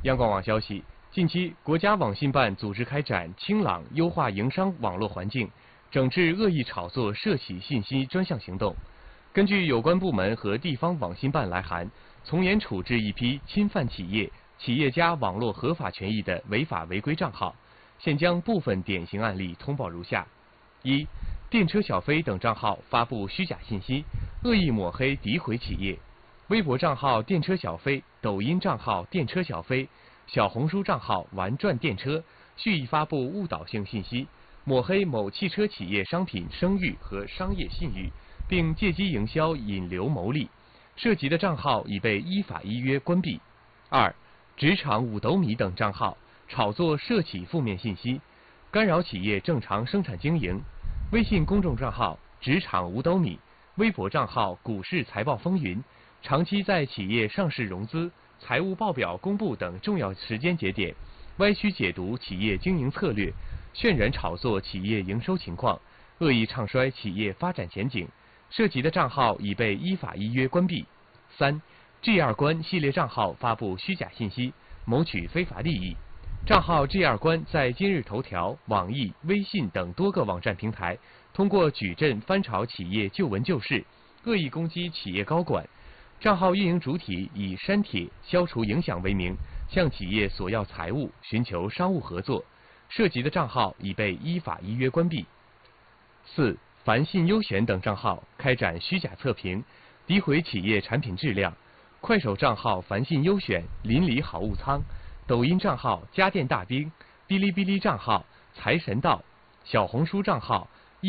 央广网消息，近期国家网信办组织开展清朗优化营商网络环境、整治恶意炒作涉企信息专项行动。根据有关部门和地方网信办来函，从严处置一批侵犯企业、企业家网络合法权益的违法违规账号。现将部分典型案例通报如下：一、电车小飞等账号发布虚假信息，恶意抹黑诋毁企业。微博账号电车小飞、抖音账号电车小飞、小红书账号玩转电车，蓄意发布误导性信息，抹黑某汽车企业商品声誉和商业信誉，并借机营销引流牟利。涉及的账号已被依法依约关闭。二、职场五斗米等账号炒作涉企负面信息，干扰企业正常生产经营。微信公众账号职场五斗米，微博账号股市财报风云，长期在企业上市融资、财务报表公布等重要时间节点，歪曲解读企业经营策略，渲染炒作企业营收情况，恶意唱衰企业发展前景。涉及的账号已被依法依约关闭。三、G2关系列账号发布虚假信息，谋取非法利益。账号 G2关在今日头条、网易、微信等多个网站平台，通过矩阵翻炒企业旧闻旧事，恶意攻击企业高管。账号运营主体以删帖、消除影响为名，向企业索要财物，寻求商务合作。涉及的账号已被依法依约关闭。四、凡信优选等账号开展虚假测评，诋毁企业产品质量。快手账号凡信优选、邻里好物仓，抖音账号家电大兵，哔哩哔哩账号财神到，小红书账号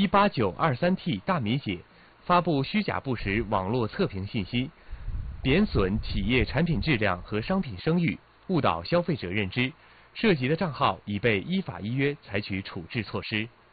18923T 大米姐，发布虚假不实网络测评信息，贬损企业产品质量和商品声誉，误导消费者认知。涉及的账号已被依法依约采取处置措施。